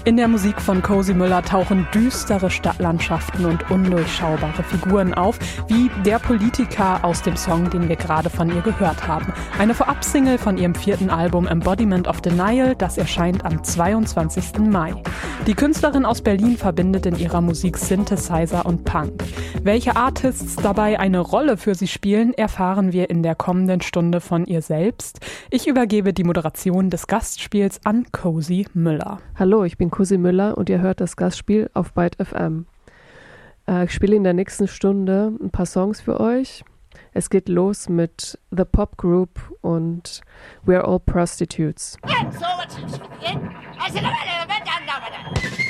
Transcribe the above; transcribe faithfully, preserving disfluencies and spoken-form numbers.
In der Musik von Cozy Müller tauchen düstere Stadtlandschaften und undurchschaubare Figuren auf, wie der Politiker aus dem Song, den wir gerade von ihr gehört haben. Eine Vorab-Single von ihrem vierten Album Embodiment of Denial, das erscheint am zweiundzwanzigsten Mai. Die Künstlerin aus Berlin verbindet in ihrer Musik Synthesizer und Punk. Welche Artists dabei eine Rolle für sie spielen, erfahren wir in der kommenden Stunde von ihr selbst. Ich übergebe die Moderation des Gastspiels an Cozy Müller. Hallo, ich bin Cozy Müller und ihr hört das Gastspiel auf Byte F M. Äh, ich spiele in der nächsten Stunde ein paar Songs für euch. Es geht los mit The Pop Group und We're All Prostitutes. Yeah, so what's it? I said,